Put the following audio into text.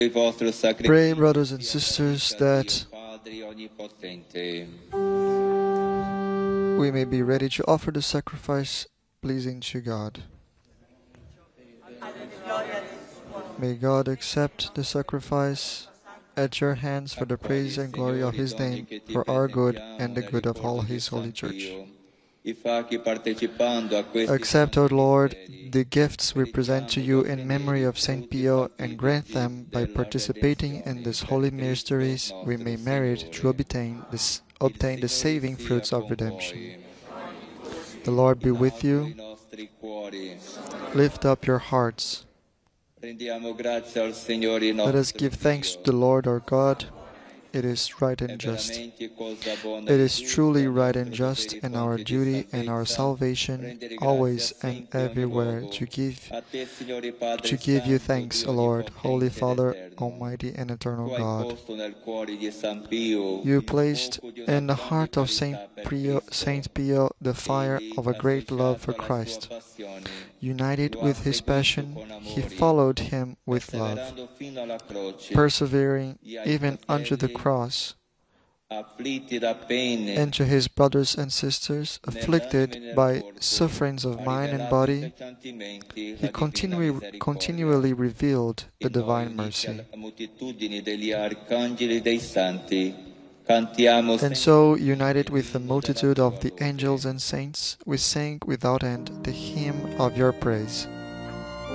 Pray, brothers and sisters, that we may be ready to offer the sacrifice pleasing to God. May God accept the sacrifice at your hands for the praise and glory of His name, for our good and the good of all His holy Church. Accept, O Lord, the gifts we present to you in memory of Saint Pio, and grant them, by participating in these holy mysteries, we may merit to obtain the saving fruits of redemption. The Lord be with you. Lift up your hearts. Let us give thanks to the Lord our God. It is right and just. It is truly right and just, and our duty and our salvation, always and everywhere, to give you thanks, O Lord, Holy Father, Almighty and Eternal God. You placed in the heart of Saint Pio the fire of a great love for Christ. United with his passion, he followed him with love, persevering even unto the cross. And to his brothers and sisters, afflicted by sufferings of mind and body, he continually revealed the divine mercy. And so, united with the multitude of the angels and saints, we sing without end the hymn of your praise.